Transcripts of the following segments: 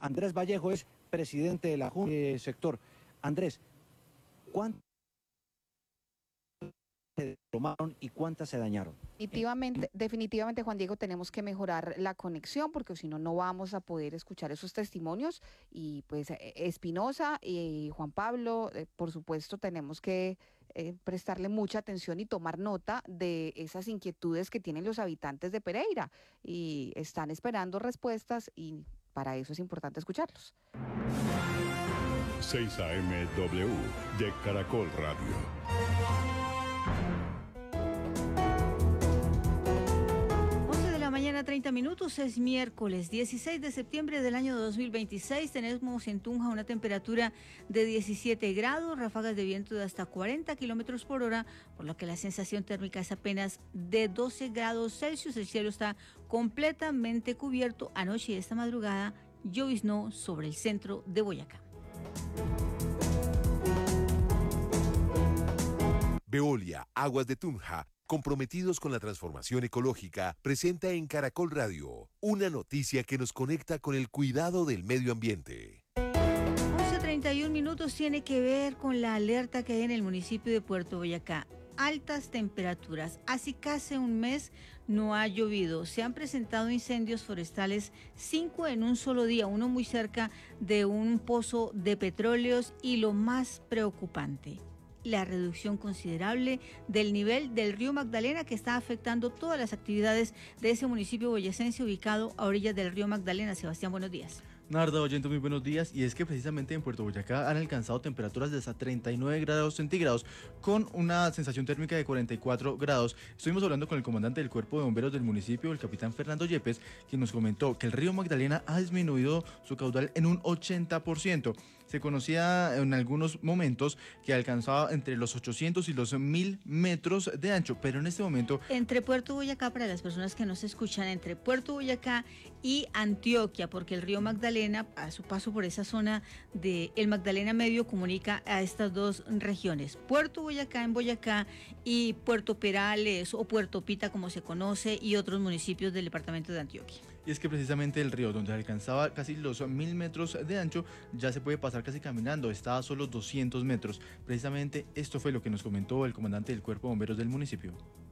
Andrés Vallejo es presidente de la Junta de sector. Andrés, ¿cuántas se tomaron y cuántas se dañaron? Definitivamente, Juan Diego, tenemos que mejorar la conexión porque si no, no vamos a poder escuchar esos testimonios. Y pues Espinosa y Juan Pablo, por supuesto, tenemos que prestarle mucha atención y tomar nota de esas inquietudes que tienen los habitantes de Pereira y están esperando respuestas y para eso es importante escucharlos. 6 AM W de Caracol Radio. Mañana 30 minutos, es miércoles 16 de septiembre del año 2026. Tenemos en Tunja una temperatura de 17 grados, ráfagas de viento de hasta 40 kilómetros por hora, por lo que la sensación térmica es apenas de 12 grados Celsius. El cielo está completamente cubierto. Anoche y esta madrugada lloviznó sobre el centro de Boyacá. Veolia, Aguas de Tunja, comprometidos con la transformación ecológica, presenta en Caracol Radio una noticia que nos conecta con el cuidado del medio ambiente. 11:31 minutos tiene que ver con la alerta que hay en el municipio de Puerto Boyacá. Altas temperaturas. Hace casi un mes no ha llovido. Se han presentado incendios forestales, 5 en un solo día, uno muy cerca de un pozo de petróleos y lo más preocupante, la reducción considerable del nivel del río Magdalena que está afectando todas las actividades de ese municipio boyacense ubicado a orillas del río Magdalena. Sebastián, buenos días. Narda, oyente, muy buenos días. Y es que precisamente en Puerto Boyacá han alcanzado temperaturas de hasta 39 grados centígrados con una sensación térmica de 44 grados. Estuvimos hablando con el comandante del Cuerpo de Bomberos del municipio, el capitán Fernando Yepes, quien nos comentó que el río Magdalena ha disminuido su caudal en un 80%. Se conocía en algunos momentos que alcanzaba entre los 800 y los 1000 metros de ancho, pero en este momento... Entre Puerto Boyacá, para las personas que nos escuchan, entre Puerto Boyacá y Antioquia, porque el río Magdalena, a su paso por esa zona del Magdalena Medio, comunica a estas dos regiones, Puerto Boyacá en Boyacá y Puerto Perales o Puerto Pita, como se conoce, y otros municipios del departamento de Antioquia. Y es que precisamente el río, donde alcanzaba casi los 1000 metros de ancho, ya se puede pasar casi caminando, está a solo 200 metros. Precisamente esto fue lo que nos comentó el comandante del Cuerpo de Bomberos del municipio.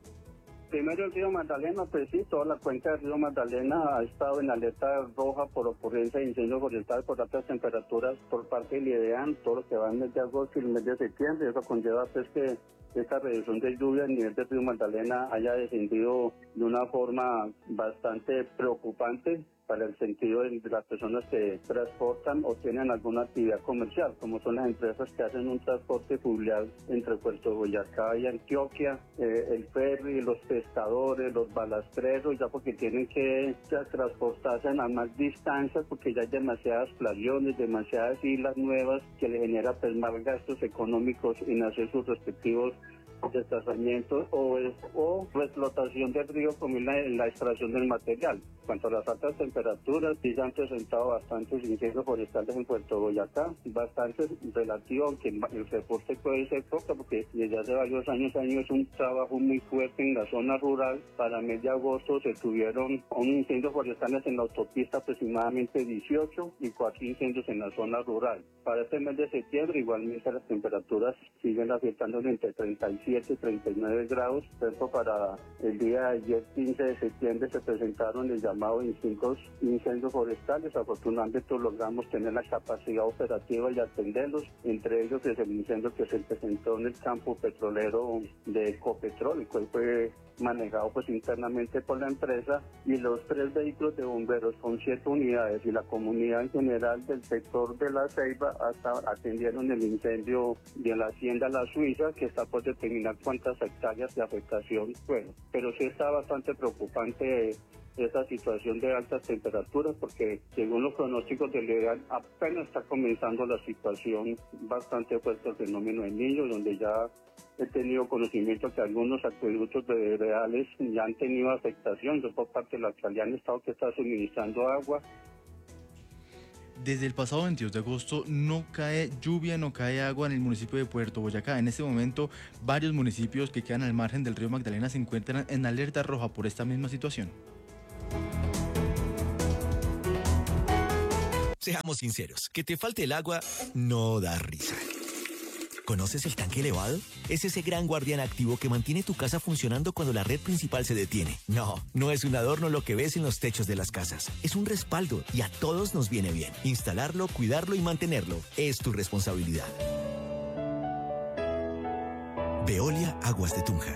Primero el río Magdalena, pues sí, toda la cuenca del río Magdalena ha estado en alerta roja por ocurrencia de incendios forestales por altas temperaturas por parte del IDEAN, todo lo que va en el mes de agosto y el mes de septiembre. Eso conlleva pues que esta reducción de lluvia, el nivel del río Magdalena haya descendido de una forma bastante preocupante para el sentido de las personas que transportan o tienen alguna actividad comercial, como son las empresas que hacen un transporte fluvial entre Puerto Boyacá y Antioquia, el ferry, los pescadores, los balastreros, ya porque tienen que transportarse a más distancias porque ya hay demasiadas playones, demasiadas islas nuevas que le genera pues más gastos económicos en hacer sus respectivos desplazamientos o explotación del río como la extracción del material. En cuanto a las altas temperaturas, sí se han presentado bastantes incendios forestales en Puerto Boyacá, bastantes relativos, aunque el reporte puede ser poco porque desde hace varios años es un trabajo muy fuerte en la zona rural. Para el mes de agosto se tuvieron un incendios forestales en la autopista aproximadamente 18 y 4 incendios en la zona rural. Para este mes de septiembre igualmente las temperaturas siguen afectando entre 37 y 39 grados. Por ejemplo, para el día de ayer 15 de septiembre se presentaron el llamado incendios forestales. Afortunadamente logramos tener la capacidad operativa y atenderlos, entre ellos es el incendio que se presentó en el campo petrolero de Ecopetrol, el cual fue manejado pues internamente por la empresa, y los 3 vehículos de bomberos con 7 unidades y la comunidad en general del sector de La Ceiba hasta atendieron el incendio de la hacienda La Suiza, que está por determinar cuántas hectáreas de afectación fueron. Pero sí está bastante preocupante esa situación de altas temperaturas porque según los pronósticos del IDEAN apenas está comenzando la situación bastante fuerte el fenómeno del Niño, donde ya he tenido conocimiento que algunos acueductos reales ya han tenido afectación. Yo por parte de la alcaldía han estado que está suministrando agua. Desde el pasado 22 de agosto no cae lluvia, no cae agua en el municipio de Puerto Boyacá. En este momento, varios municipios que quedan al margen del río Magdalena se encuentran en alerta roja por esta misma situación. Seamos sinceros, que te falte el agua no da risa. ¿Conoces el tanque elevado? Es ese gran guardián activo que mantiene tu casa funcionando cuando la red principal se detiene. No es un adorno lo que ves en los techos de las casas. Es un respaldo y a todos nos viene bien. Instalarlo, cuidarlo y mantenerlo es tu responsabilidad. Veolia Aguas de Tunja.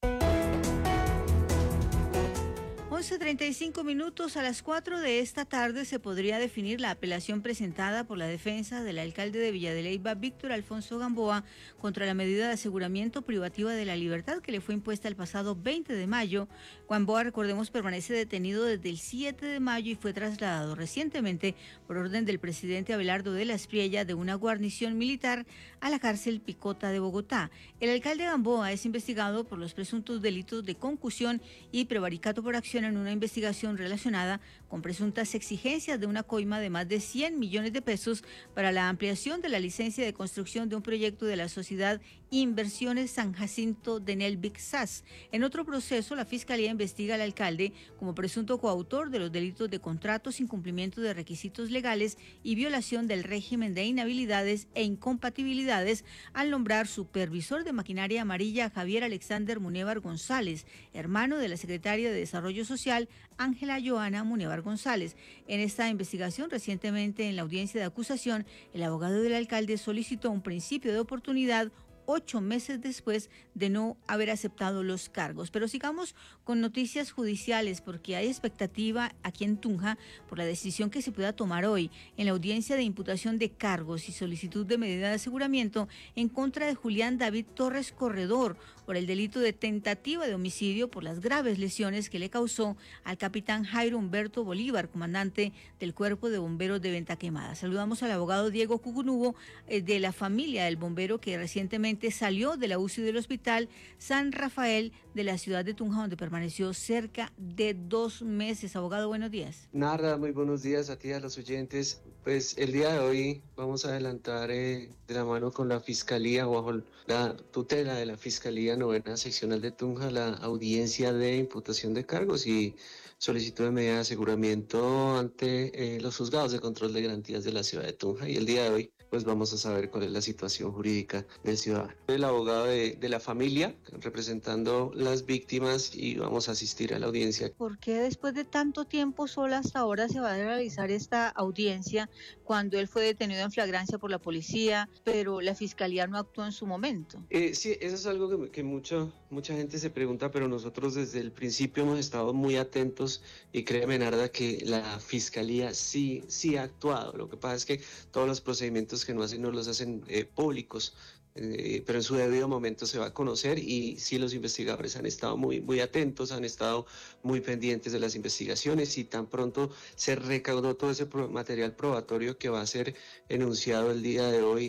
11:35 minutos. A las 4 de esta tarde se podría definir la apelación presentada por la defensa del alcalde de Villa de Leyva, Víctor Alfonso Gamboa, contra la medida de aseguramiento privativa de la libertad que le fue impuesta el pasado 20 de mayo. Gamboa, recordemos, permanece detenido desde el 7 de mayo y fue trasladado recientemente por orden del presidente Abelardo de la Espriella de una guarnición militar a la cárcel Picota de Bogotá. El alcalde Gamboa es investigado por los presuntos delitos de concusión y prevaricato por acción en una investigación relacionada con presuntas exigencias de una coima de más de 100 millones de pesos para la ampliación de la licencia de construcción de un proyecto de la sociedad Inversiones San Jacinto de Nelvic SAS. En otro proceso, la Fiscalía investiga al alcalde como presunto coautor de los delitos de contratos, incumplimiento de requisitos legales y violación del régimen de inhabilidades e incompatibilidades al nombrar supervisor de maquinaria amarilla a Javier Alexander Munevar González, hermano de la secretaria de Desarrollo Social, Ángela Joana Munevar González. En esta investigación, recientemente en la audiencia de acusación, el abogado del alcalde solicitó un principio de oportunidad 8 meses después de no haber aceptado los cargos. Pero sigamos con noticias judiciales, porque hay expectativa aquí en Tunja por la decisión que se pueda tomar hoy en la audiencia de imputación de cargos y solicitud de medida de aseguramiento en contra de Julián David Torres Corredor por el delito de tentativa de homicidio por las graves lesiones que le causó al capitán Jairo Humberto Bolívar, comandante del Cuerpo de Bomberos de Venta Quemada. Saludamos al abogado Diego Cucunubo de la familia del bombero que recientemente salió de la UCI del Hospital San Rafael de la ciudad de Tunja, donde permaneció cerca de 2 meses. Abogado, buenos días. Narda, muy buenos días a ti, a los oyentes. Pues el día de hoy vamos a adelantar de la mano con la Fiscalía, bajo la tutela de la Fiscalía Novena Seccional de Tunja, la audiencia de imputación de cargos y solicitud de medida de aseguramiento ante los juzgados de control de garantías de la ciudad de Tunja. Y el día de hoy pues vamos a saber cuál es la situación jurídica del ciudadano. Soy el abogado de la familia, representando las víctimas, y vamos a asistir a la audiencia. ¿Por qué después de tanto tiempo solo hasta ahora se va a realizar esta audiencia cuando él fue detenido en flagrancia por la policía, pero la Fiscalía no actuó en su momento? Sí, eso es algo que mucha gente se pregunta, pero nosotros desde el principio hemos estado muy atentos y créeme, Narda, que la Fiscalía sí ha actuado. Lo que pasa es que todos los procedimientos que no los hacen públicos, pero en su debido momento se va a conocer, y sí, los investigadores han estado muy atentos, han estado muy pendientes de las investigaciones, y tan pronto se recaudó todo ese material probatorio que va a ser enunciado el día de hoy,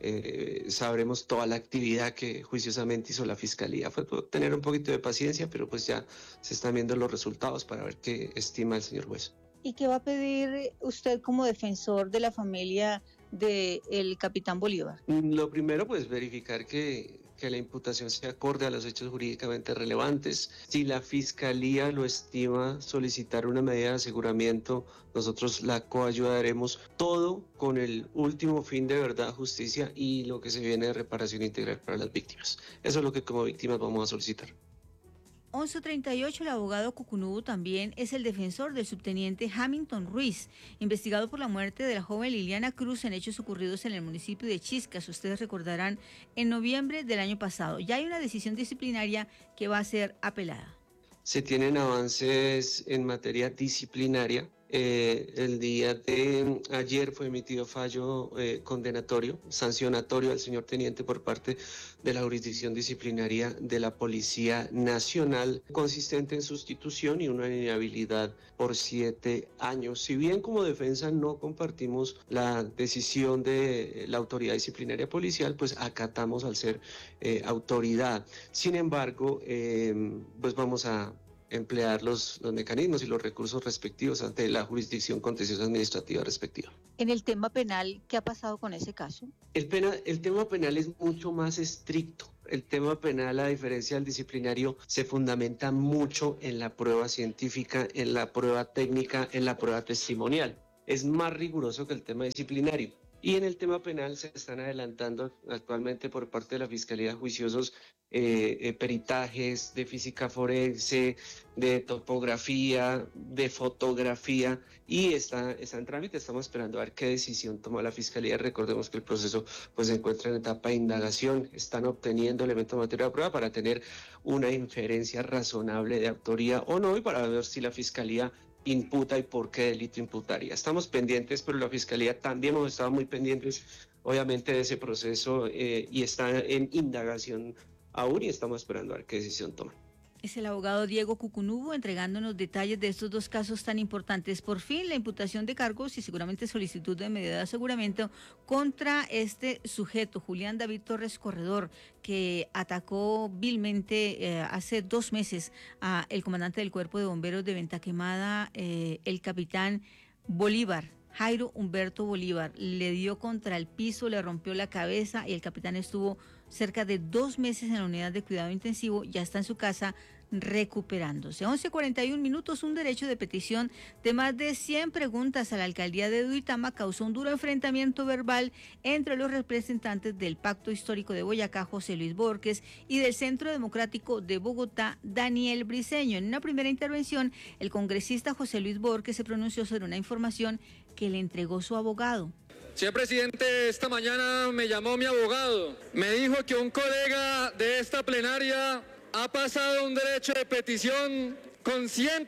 sabremos toda la actividad que juiciosamente hizo la Fiscalía. Fue tener un poquito de paciencia, pero pues ya se están viendo los resultados para ver qué estima el señor juez. ¿Y qué va a pedir usted como defensor de la familia del capitán Bolívar? Lo primero, pues verificar que la imputación sea acorde a los hechos jurídicamente relevantes. Si la Fiscalía lo estima solicitar una medida de aseguramiento, nosotros la coayudaremos, todo con el último fin de verdad, justicia y lo que se viene de reparación integral para las víctimas. Eso es lo que como víctimas vamos a solicitar. 11:38, el abogado Cucunubo también es el defensor del subteniente Hamilton Ruiz, investigado por la muerte de la joven Liliana Cruz en hechos ocurridos en el municipio de Chiscas. Ustedes recordarán, en noviembre del año pasado. Ya hay una decisión disciplinaria que va a ser apelada. Se tienen avances en materia disciplinaria. El día de ayer fue emitido fallo condenatorio, sancionatorio al señor teniente por parte de la jurisdicción disciplinaria de la Policía Nacional, consistente en sustitución y una inhabilidad por 7 años. Si bien como defensa no compartimos la decisión de la autoridad disciplinaria policial, pues acatamos al ser autoridad. Sin embargo, pues vamos a emplear los mecanismos y los recursos respectivos ante la jurisdicción contenciosa administrativa respectiva. En el tema penal, ¿qué ha pasado con ese caso? El tema penal es mucho más estricto. El tema penal, a diferencia del disciplinario, se fundamenta mucho en la prueba científica, en la prueba técnica, en la prueba testimonial. es más riguroso que el tema disciplinario. Y en el tema penal se están adelantando actualmente por parte de la Fiscalía juiciosos peritajes de física forense, de topografía, de fotografía, y está en trámite. Estamos esperando a ver qué decisión toma la Fiscalía. Recordemos que el proceso pues se encuentra en etapa de indagación, están obteniendo elementos materiales de prueba para tener una inferencia razonable de autoría o no, y para ver si la Fiscalía imputa y por qué delito imputaría. Estamos pendientes, pero la Fiscalía también hemos estado muy pendientes, obviamente, de ese proceso y está en indagación aún, y estamos esperando a ver qué decisión toman. Es el abogado Diego Cucunubo entregándonos detalles de estos dos casos tan importantes. Por fin, la imputación de cargos y seguramente solicitud de medida de aseguramiento contra este sujeto, Julián David Torres Corredor, que atacó vilmente hace 2 meses a el comandante del Cuerpo de Bomberos de Venta Quemada, el capitán Bolívar. Jairo Humberto Bolívar le dio contra el piso, le rompió la cabeza y el capitán estuvo cerca de 2 meses en la unidad de cuidado intensivo, ya está en su casa recuperándose. 11:41 minutos, un derecho de petición de más de 100 preguntas a la alcaldía de Duitama causó un duro enfrentamiento verbal entre los representantes del Pacto Histórico de Boyacá, José Luis Borges, y del Centro Democrático de Bogotá, Daniel Briceño. En una primera intervención, el congresista José Luis Borges se pronunció sobre una información que le entregó su abogado. Señor presidente, esta mañana me llamó mi abogado. Me dijo que un colega de esta plenaria ha pasado un derecho de petición con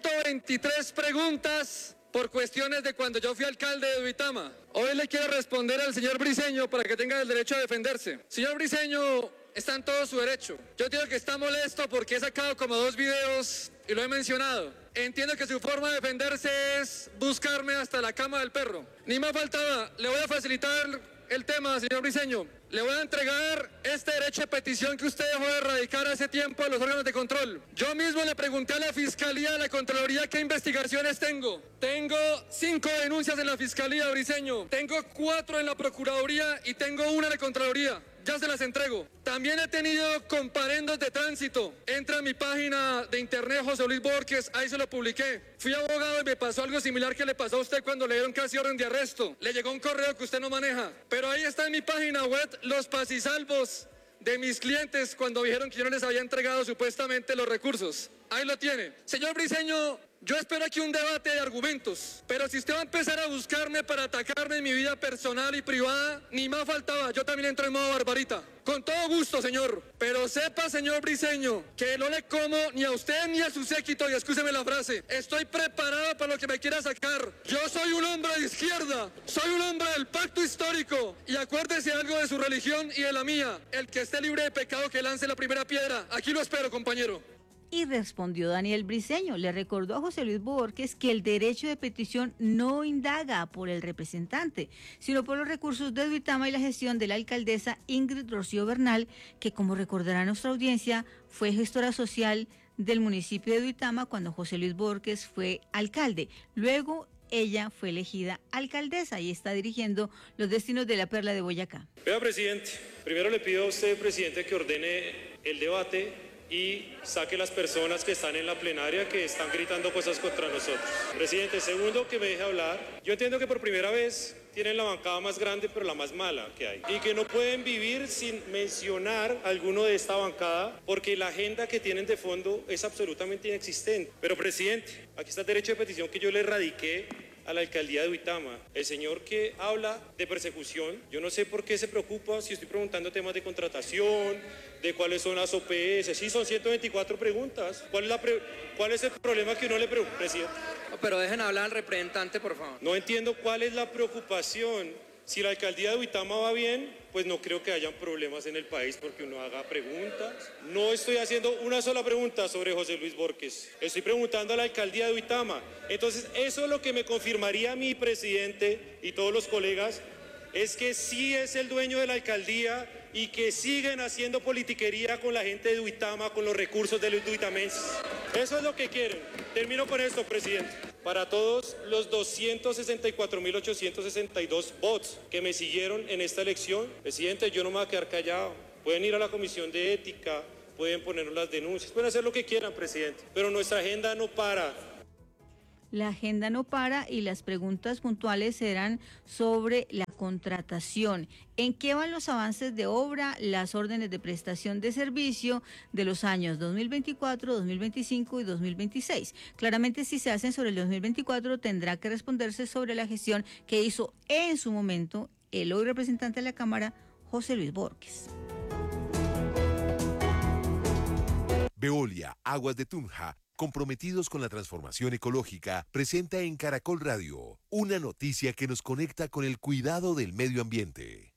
123 preguntas por cuestiones de cuando yo fui alcalde de Duitama. Hoy le quiero responder al señor Briceño para que tenga el derecho a defenderse. Señor Briceño, está en todo su derecho. Yo digo que está molesto porque he sacado como 2 videos y lo he mencionado. Entiendo que su forma de defenderse es buscarme hasta la cama del perro. Ni más faltaba, le voy a facilitar el tema, señor Briceño. Le voy a entregar este derecho de petición que usted dejó de erradicar hace tiempo a los órganos de control. Yo mismo le pregunté a la Fiscalía, a la Contraloría, qué investigaciones tengo. Tengo 5 denuncias en la Fiscalía, Briceño. Tengo 4 en la Procuraduría y tengo 1 en la Contraloría. Ya se las entrego. También he tenido comparendos de tránsito. Entra a mi página de internet, José Luis Borges, ahí se lo publiqué. Fui abogado y me pasó algo similar que le pasó a usted cuando le dieron casi orden de arresto. Le llegó un correo que usted no maneja. Pero ahí está en mi página web los pasisalvos de mis clientes cuando dijeron que yo no les había entregado supuestamente los recursos. Ahí lo tiene. Señor Briceño, yo espero aquí un debate de argumentos, pero si usted va a empezar a buscarme para atacarme en mi vida personal y privada, ni más faltaba, yo también entro en modo barbarita. Con todo gusto, señor, pero sepa, señor Briceño, que no le como ni a usted ni a su séquito, y excúseme la frase, estoy preparado para lo que me quiera sacar. Yo soy un hombre de izquierda, soy un hombre del pacto histórico, y acuérdese algo de su religión y de la mía, el que esté libre de pecado que lance la primera piedra. Aquí lo espero, compañero. Y respondió Daniel Briceño. Le recordó a José Luis Borges que el derecho de petición no indaga por el representante, sino por los recursos de Duitama y la gestión de la alcaldesa Ingrid Rocío Bernal, que, como recordará nuestra audiencia, fue gestora social del municipio de Duitama cuando José Luis Borges fue alcalde. Luego ella fue elegida alcaldesa y está dirigiendo los destinos de la Perla de Boyacá. Vea, presidente, primero le pido a usted, presidente, que ordene el debate y saque las personas que están en la plenaria que están gritando cosas contra nosotros. Presidente, segundo, que me deje hablar. Yo entiendo que por primera vez tienen la bancada más grande, pero la más mala que hay. Y que no pueden vivir sin mencionar alguno de esta bancada, porque la agenda que tienen de fondo es absolutamente inexistente. Pero, presidente, aquí está el derecho de petición que yo le radiqué a la alcaldía de Duitama. El señor que habla de persecución, yo no sé por qué se preocupa si estoy preguntando temas de contratación, de cuáles son las OPS. Sí, son 124 preguntas. ¿Cuál es el problema que uno le preocupa, presidente? Pero dejen hablar al representante, por favor. No entiendo cuál es la preocupación. Si la alcaldía de Duitama va bien, pues no creo que hayan problemas en el país porque uno haga preguntas. No estoy haciendo una sola pregunta sobre José Luis Borges. Estoy preguntando a la alcaldía de Duitama. Entonces, eso es lo que me confirmaría a mi presidente y todos los colegas, es que sí es el dueño de la alcaldía y que siguen haciendo politiquería con la gente de Duitama, con los recursos de los duitamenses. Eso es lo que quieren. Termino con esto, presidente. Para todos los 264.862 bots que me siguieron en esta elección, presidente, yo no me voy a quedar callado. Pueden ir a la comisión de ética, pueden ponernos las denuncias, pueden hacer lo que quieran, presidente, pero nuestra agenda no para. La agenda no para y las preguntas puntuales serán sobre la contratación. ¿En qué van los avances de obra, las órdenes de prestación de servicio de los años 2024, 2025 y 2026? Claramente, si se hacen sobre el 2024, tendrá que responderse sobre la gestión que hizo en su momento el hoy representante de la Cámara, José Luis Borges. Veolia, Aguas de Tunja, comprometidos con la transformación ecológica, presenta en Caracol Radio una noticia que nos conecta con el cuidado del medio ambiente.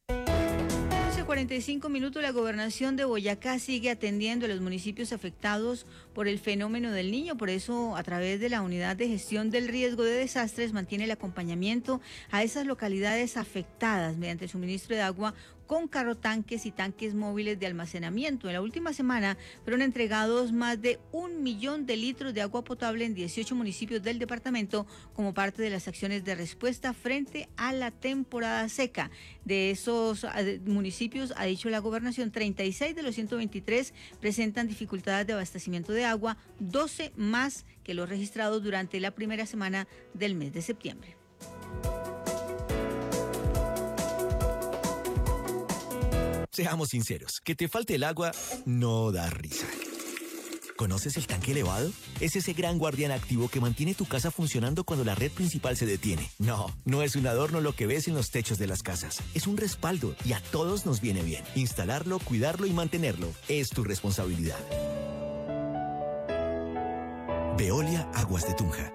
45 minutos, la gobernación de Boyacá sigue atendiendo a los municipios afectados por el fenómeno del Niño. Por eso, a través de la Unidad de Gestión del Riesgo de Desastres, mantiene el acompañamiento a esas localidades afectadas mediante el suministro de agua con carrotanques y tanques móviles de almacenamiento. En la última semana fueron entregados más de 1 millón de litros de agua potable en 18 municipios del departamento como parte de las acciones de respuesta frente a la temporada seca. De esos municipios, ha dicho la gobernación, 36 de los 123 presentan dificultades de abastecimiento de agua, 12 más que los registrados durante la primera semana del mes de septiembre. Seamos sinceros, que te falte el agua no da risa. ¿Conoces el tanque elevado? Es ese gran guardián activo que mantiene tu casa funcionando cuando la red principal se detiene. No es un adorno lo que ves en los techos de las casas. Es un respaldo y a todos nos viene bien. Instalarlo, cuidarlo y mantenerlo es tu responsabilidad. Veolia Aguas de Tunja.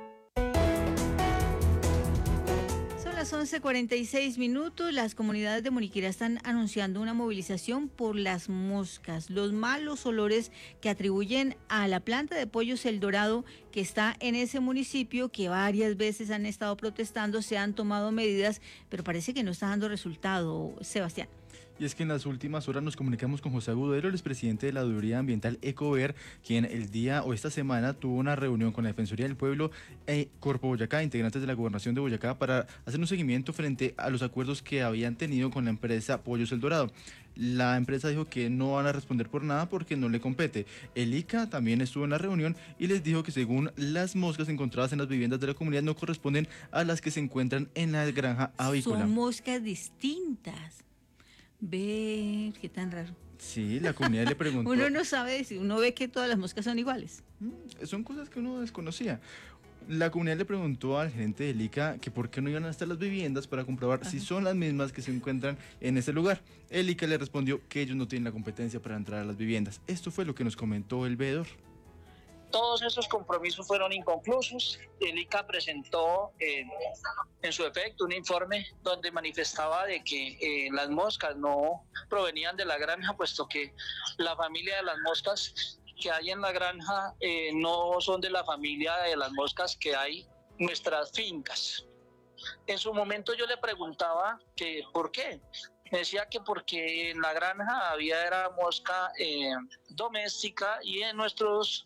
11:46 minutos, las comunidades de Moniquirá están anunciando una movilización por las moscas, los malos olores que atribuyen a la planta de pollos El Dorado que está en ese municipio, que varias veces han estado protestando, se han tomado medidas, pero parece que no está dando resultado, Sebastián. Y es que en las últimas horas nos comunicamos con José Agudelo, el expresidente de la Auditoría Ambiental Ecover, quien el día o esta semana tuvo una reunión con la Defensoría del Pueblo Corpo Boyacá, integrantes de la Gobernación de Boyacá, para hacer un seguimiento frente a los acuerdos que habían tenido con la empresa Pollos El Dorado. La empresa dijo que no van a responder por nada porque no le compete. El ICA también estuvo en la reunión y les dijo que según las moscas encontradas en las viviendas de la comunidad no corresponden a las que se encuentran en la granja avícola. Son moscas distintas. Ve, qué tan raro. Sí, la comunidad le preguntó. Uno no sabe si uno ve que todas las moscas son iguales. Son cosas que uno desconocía. La comunidad le preguntó al gerente del ICA que por qué no iban hasta las viviendas para comprobar si son las mismas que se encuentran en ese lugar. El ICA le respondió que ellos no tienen la competencia para entrar a las viviendas. Esto fue lo que nos comentó el veedor. Todos esos compromisos fueron inconclusos. El ICA presentó en su efecto un informe donde manifestaba de que las moscas no provenían de la granja, puesto que la familia de las moscas que hay en la granja no son de la familia de las moscas que hay en nuestras fincas. En su momento yo le preguntaba que por qué. Me decía que porque en la granja había era mosca doméstica y en nuestros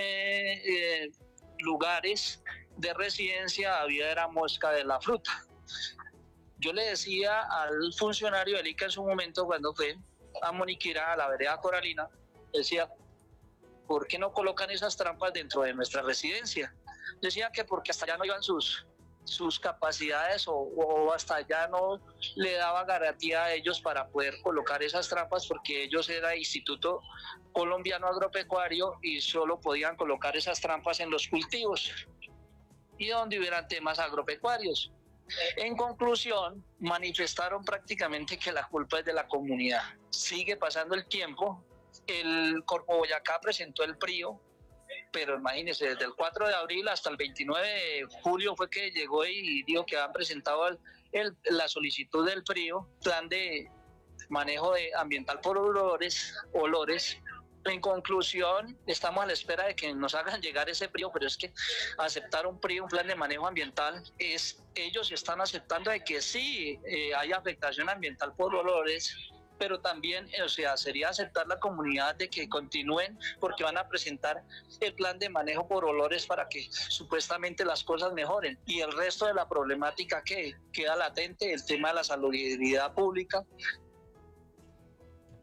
lugares de residencia había era mosca de la fruta. Yo le decía al funcionario del ICA en su momento, cuando fue a Moniquirá, a la vereda Coralina, decía, ¿por qué no colocan esas trampas dentro de nuestra residencia? Decía que porque hasta allá no iban sus capacidades o hasta allá no le daba garantía a ellos para poder colocar esas trampas, porque ellos era Instituto Colombiano Agropecuario y solo podían colocar esas trampas en los cultivos y donde hubieran temas agropecuarios. En conclusión, manifestaron prácticamente que la culpa es de la comunidad. Sigue pasando el tiempo, el Corpo Boyacá presentó el PRIO, pero imagínense, desde el 4 de abril hasta el 29 de julio fue que llegó y dijo que habían presentado la solicitud del PRIO, plan de manejo ambiental por olores. En conclusión, estamos a la espera de que nos hagan llegar ese PRIO, pero es que aceptar un PRIO, un plan de manejo ambiental, ellos están aceptando de que sí hay afectación ambiental por olores, pero también, sería aceptar la comunidad de que continúen porque van a presentar el plan de manejo por olores para que supuestamente las cosas mejoren. Y el resto de la problemática que queda latente, el tema de la salubridad pública.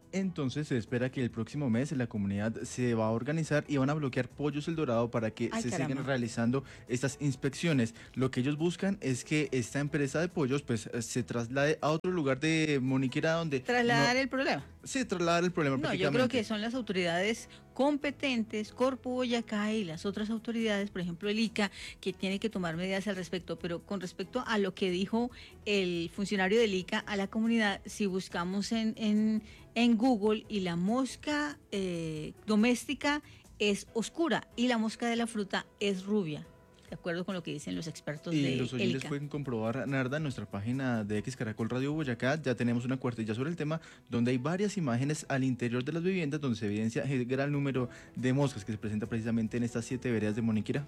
Entonces se espera que el próximo mes la comunidad se va a organizar y van a bloquear Pollos El Dorado para que se sigan realizando estas inspecciones. Lo que ellos buscan es que esta empresa de pollos pues se traslade a otro lugar de Moniquera donde... ¿Trasladar el problema? Sí, trasladar el problema. No, yo creo que son las autoridades competentes, Corpo Boyacá y las otras autoridades, por ejemplo el ICA, que tiene que tomar medidas al respecto. Pero con respecto a lo que dijo el funcionario del ICA a la comunidad, si buscamos en Google, y la mosca doméstica es oscura y la mosca de la fruta es rubia, de acuerdo con lo que dicen los expertos de los oyentes ICA. pueden comprobar, Narda, en nuestra página de X Caracol Radio Boyacá ya tenemos una cuartilla sobre el tema donde hay varias imágenes al interior de las viviendas donde se evidencia el gran número de moscas que se presenta precisamente en estas 7 veredas de Moniquera.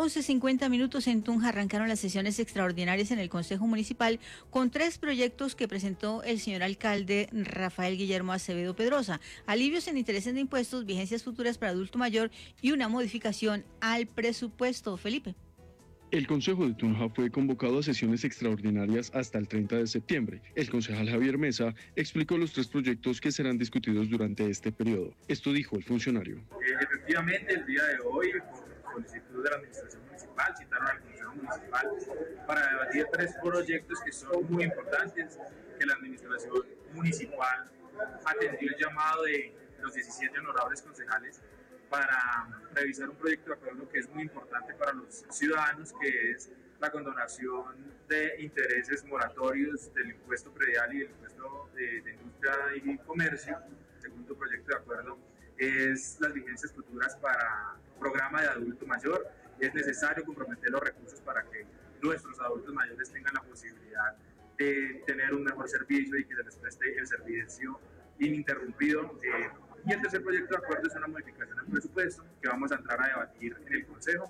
11:50 en Tunja arrancaron las sesiones extraordinarias en el Consejo Municipal con 3 proyectos que presentó el señor alcalde Rafael Guillermo Acevedo Pedrosa: alivios en intereses de impuestos, vigencias futuras para adulto mayor y una modificación al presupuesto. Felipe. El Consejo de Tunja fue convocado a sesiones extraordinarias hasta el 30 de septiembre. El concejal Javier Mesa explicó los 3 proyectos que serán discutidos durante este periodo. Esto dijo el funcionario. Efectivamente, el día de hoy, por solicitud de la Administración Municipal, citaron al Consejo Municipal para debatir 3 proyectos que son muy importantes, que la Administración Municipal atendió el llamado de los 17 honorables concejales para revisar un proyecto de acuerdo que es muy importante para los ciudadanos, que es la condonación de intereses moratorios del impuesto predial y del impuesto de industria y comercio. El segundo proyecto de acuerdo es las vigencias futuras para programa de adulto mayor. Es necesario comprometer los recursos para que nuestros adultos mayores tengan la posibilidad de tener un mejor servicio y que se les preste el servicio ininterrumpido. Y el tercer proyecto de acuerdo es una modificación al presupuesto que vamos a entrar a debatir en el Consejo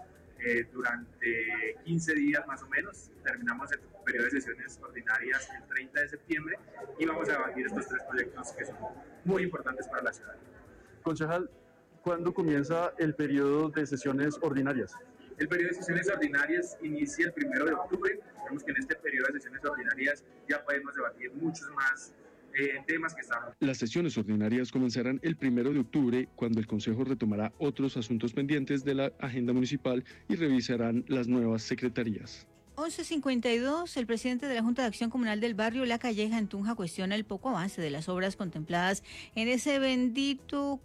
durante 15 días más o menos. Terminamos el periodo de sesiones ordinarias el 30 de septiembre y vamos a debatir estos 3 proyectos que son muy importantes para la ciudad. Concejal, ¿cuándo comienza el periodo de sesiones ordinarias? El periodo de sesiones ordinarias inicia el 1 de octubre. Vemos que en este periodo de sesiones ordinarias ya podemos debatir muchos más temas que estamos. Las sesiones ordinarias comenzarán el 1 de octubre, cuando el Consejo retomará otros asuntos pendientes de la agenda municipal y revisarán las nuevas secretarías. 11:52, el presidente de la Junta de Acción Comunal del barrio La Calleja en Tunja cuestiona el poco avance de las obras contempladas en ese bendito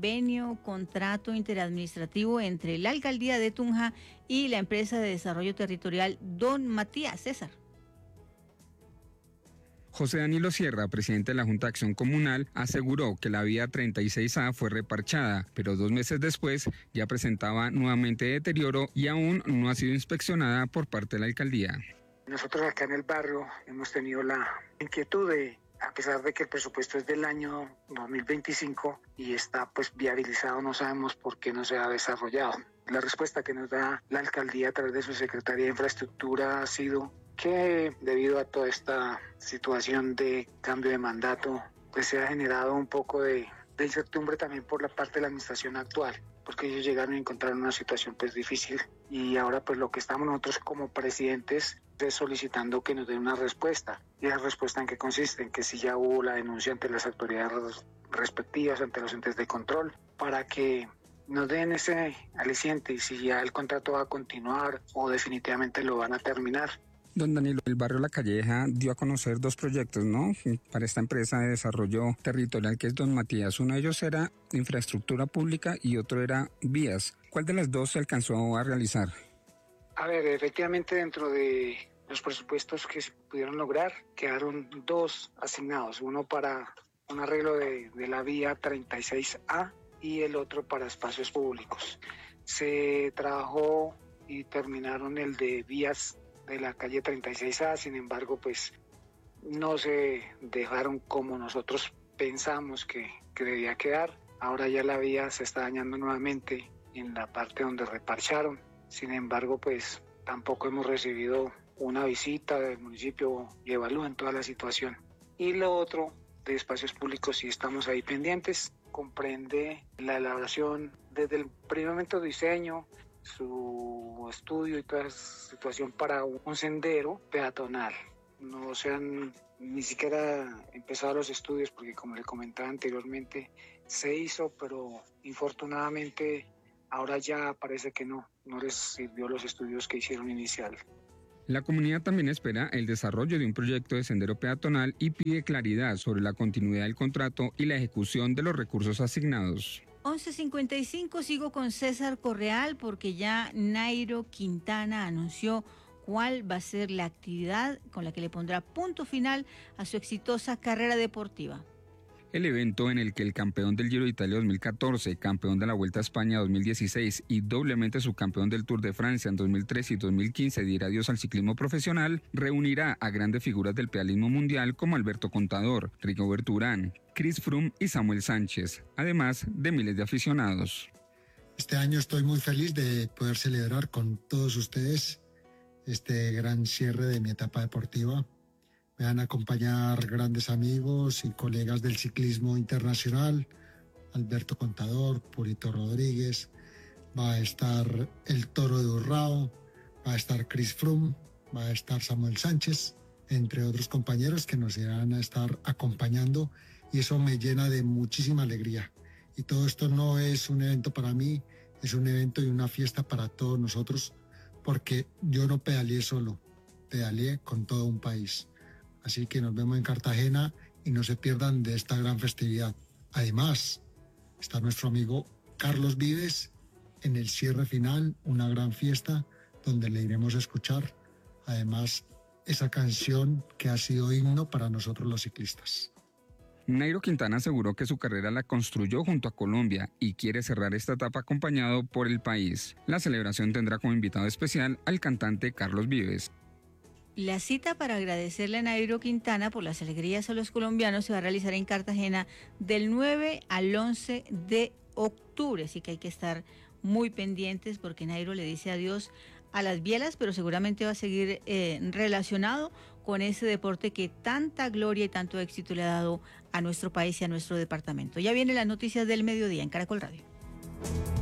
contrato interadministrativo entre la Alcaldía de Tunja y la empresa de desarrollo territorial Don Matías. César. José Danilo Sierra, presidente de la Junta de Acción Comunal, aseguró que la vía 36A fue reparchada, pero 2 meses después ya presentaba nuevamente deterioro y aún no ha sido inspeccionada por parte de la alcaldía. Nosotros acá en el barrio hemos tenido la inquietud de, a pesar de que el presupuesto es del año 2025 y está pues viabilizado, no sabemos por qué no se ha desarrollado. La respuesta que nos da la alcaldía a través de su Secretaría de Infraestructura ha sido que debido a toda esta situación de cambio de mandato, pues se ha generado un poco de incertidumbre también por la parte de la administración actual, porque ellos llegaron a encontrar una situación pues difícil y ahora pues lo que estamos nosotros como presidentes es solicitando que nos den una respuesta. ¿Y esa respuesta en qué consiste? En que si ya hubo la denuncia ante las autoridades respectivas, ante los entes de control, para que nos den ese aliciente y si ya el contrato va a continuar o definitivamente lo van a terminar. Don Danilo, el barrio La Calleja dio a conocer 2 proyectos, ¿no?, para esta empresa de desarrollo territorial que es Don Matías. Uno de ellos era infraestructura pública y otro era vías. ¿Cuál de las 2 se alcanzó a realizar? A ver, efectivamente dentro de los presupuestos que se pudieron lograr quedaron 2 asignados, uno para un arreglo de la vía 36A y el otro para espacios públicos. Se trabajó y terminaron el de vías de la calle 36A, sin embargo pues no se dejaron como nosotros pensamos que debía quedar. Ahora ya la vía se está dañando nuevamente en la parte donde reparcharon, sin embargo pues tampoco hemos recibido una visita del municipio y evalúan toda la situación. Y lo otro de espacios públicos sí estamos ahí pendientes, comprende la elaboración desde el primer momento de diseño, su estudio y toda esa situación para un sendero peatonal. No se han ni siquiera empezaba los estudios porque, como le comentaba anteriormente, se hizo, pero infortunadamente ahora ya parece que no les sirvió los estudios que hicieron inicial. La comunidad también espera el desarrollo de un proyecto de sendero peatonal y pide claridad sobre la continuidad del contrato y la ejecución de los recursos asignados. 11:55, sigo con César Correal porque ya Nairo Quintana anunció cuál va a ser la actividad con la que le pondrá punto final a su exitosa carrera deportiva. El evento en el que el campeón del Giro de Italia 2014, campeón de la Vuelta a España 2016 y doblemente subcampeón del Tour de Francia en 2013 y 2015 dirá adiós al ciclismo profesional, reunirá a grandes figuras del pedalismo mundial como Alberto Contador, Rigoberto Urán, Chris Froome y Samuel Sánchez, además de miles de aficionados. Este año estoy muy feliz de poder celebrar con todos ustedes este gran cierre de mi etapa deportiva. Me van a acompañar grandes amigos y colegas del ciclismo internacional, Alberto Contador, Purito Rodríguez, va a estar el Toro de Urrao, va a estar Chris Froome, va a estar Samuel Sánchez, entre otros compañeros que nos irán a estar acompañando, y eso me llena de muchísima alegría. Y todo esto no es un evento para mí, es un evento y una fiesta para todos nosotros, porque yo no pedaleé solo, pedaleé con todo un país. Así que nos vemos en Cartagena y no se pierdan de esta gran festividad. Además, está nuestro amigo Carlos Vives en el cierre final, una gran fiesta donde le iremos a escuchar, además, esa canción que ha sido himno para nosotros los ciclistas. Nairo Quintana aseguró que su carrera la construyó junto a Colombia y quiere cerrar esta etapa acompañado por el país. La celebración tendrá como invitado especial al cantante Carlos Vives. La cita para agradecerle a Nairo Quintana por las alegrías a los colombianos se va a realizar en Cartagena del 9 al 11 de octubre, así que hay que estar muy pendientes porque Nairo le dice adiós a las bielas, pero seguramente va a seguir relacionado con ese deporte que tanta gloria y tanto éxito le ha dado a nuestro país y a nuestro departamento. Ya vienen las noticias del mediodía en Caracol Radio.